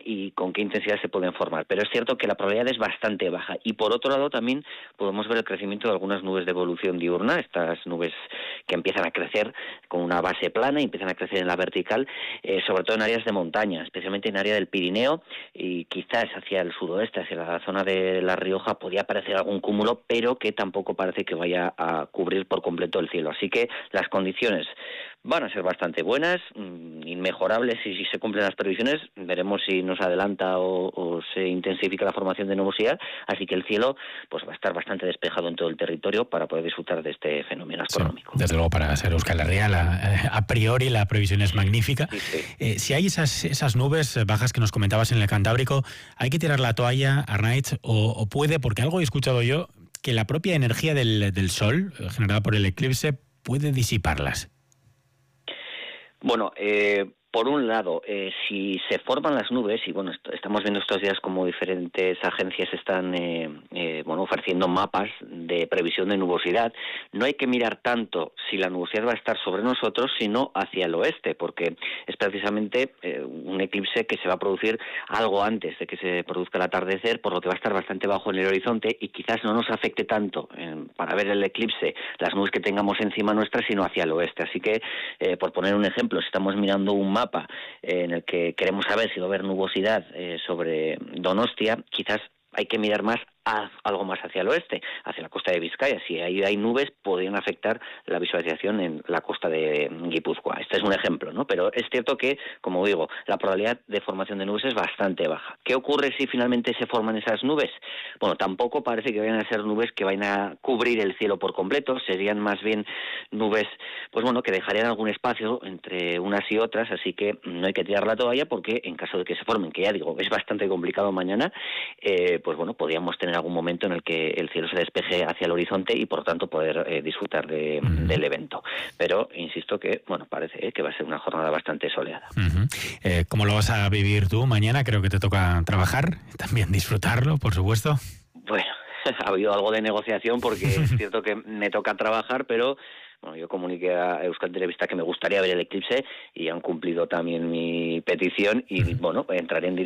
y con qué intensidad se pueden formar. Pero es cierto que la probabilidad es bastante baja. Y por otro lado también podemos ver el crecimiento de algunas nubes de evolución diurna, estas nubes que empiezan a crecer con una base plana y empiezan a crecer en la vertical, sobre todo en áreas de montaña, especialmente en área del Pirineo y quizás hacia el suroeste, hacia la zona de La Rioja, podría aparecer algún cúmulo, pero que tampoco parece que vaya a cubrir por completo el cielo. Así que las condiciones van a ser bastante buenas, inmejorables, y si se cumplen las previsiones veremos si nos adelanta o se intensifica la formación de nubosidad, así que el cielo pues va a estar bastante despejado en todo el territorio para poder disfrutar de este fenómeno astronómico. Sí, desde luego, para ser Euskal Herria, a priori la previsión es magnífica. Sí. Si hay esas nubes bajas que nos comentabas en el Cantábrico, ¿hay que tirar la toalla, Arnaiz, o puede, porque algo he escuchado yo, que la propia energía del Sol, generada por el eclipse, puede disiparlas? Bueno, por un lado, si se forman las nubes, y bueno, estamos viendo estos días como diferentes agencias están ofreciendo mapas de previsión de nubosidad, no hay que mirar tanto si la nubosidad va a estar sobre nosotros, sino hacia el oeste, porque es precisamente un eclipse que se va a producir algo antes de que se produzca el atardecer, por lo que va a estar bastante bajo en el horizonte y quizás no nos afecte tanto para ver el eclipse las nubes que tengamos encima nuestra, sino hacia el oeste. Así que, por poner un ejemplo, si estamos mirando un mapa en el que queremos saber si va a haber nubosidad sobre Donostia, quizás hay que mirar más algo más hacia el oeste, hacia la costa de Vizcaya. Si ahí hay nubes, podrían afectar la visualización en la costa de Guipúzcoa. Este es un ejemplo, ¿no? Pero es cierto que, como digo, la probabilidad de formación de nubes es bastante baja. ¿Qué ocurre si finalmente se forman esas nubes? Bueno, tampoco parece que vayan a ser nubes que vayan a cubrir el cielo por completo, serían más bien nubes, pues bueno, que dejarían algún espacio entre unas y otras, así que no hay que tirar la toalla, porque en caso de que se formen, que ya digo, es bastante complicado mañana, pues bueno, podríamos tener algún momento en el que el cielo se despeje hacia el horizonte y por lo tanto poder disfrutar del evento. Pero insisto que, bueno, parece que va a ser una jornada bastante soleada. ¿Cómo lo vas a vivir tú mañana? Creo que te toca trabajar, también disfrutarlo, por supuesto. Bueno, ha habido algo de negociación porque es cierto que me toca trabajar, pero bueno, yo comuniqué a Euskal Telebista que me gustaría ver el eclipse y han cumplido también mi petición y bueno, entraré en directo